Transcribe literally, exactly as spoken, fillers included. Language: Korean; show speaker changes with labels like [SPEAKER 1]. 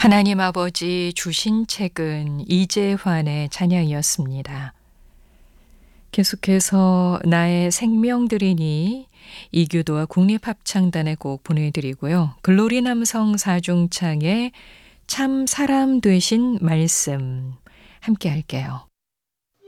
[SPEAKER 1] 하나님 아버지 주신 책은 이재환의 찬양이었습니다. 계속해서 나의 생명들이니 이규도와 국립합창단의 곡 보내드리고요. 글로리 남성 사중창의 참 사람 되신 말씀 함께 할게요.